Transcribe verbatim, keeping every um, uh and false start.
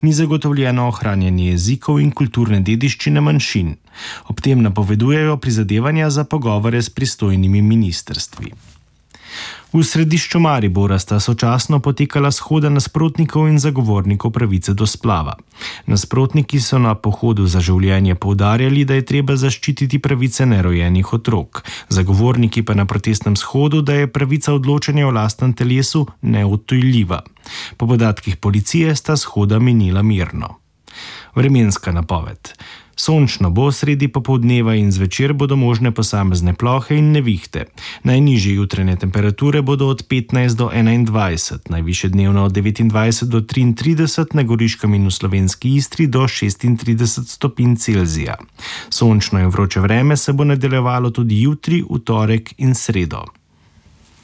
ni zagotovljeno ohranjanje jezikov in kulturne dediščine manjšin. Ob tem napovedujejo prizadevanja za pogovore s pristojnimi ministrstvi. V središču Maribora sta sočasno potekala shoda nasprotnikov in zagovornikov pravice do splava. Nasprotniki so na pohodu za življenje poudarjali, da je treba zaščititi pravice nerojenih otrok. Zagovorniki pa na protestnem shodu, da je pravica odločanja o lastnem telesu neodtujljiva. Po podatkih policije sta shoda minila mirno. Vremenska napoved. Sončno bo, sredi popoldneva in zvečer bodo možne posamezne plohe in nevihte. Najnižje jutranje temperature bodo od petnajst do enaindvajset, najvišje dnevno od devetindvajset do triintrideset, na Goriškem in v slovenski Istri do šestintrideset stopinj Celzija. Sončno in vroče vreme se bo nadaljevalo tudi jutri, v torek in sredo.